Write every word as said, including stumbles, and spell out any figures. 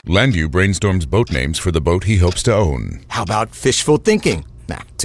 Landu brainstorms boat names for the boat he hopes to own. How about fishful thinking? Nah,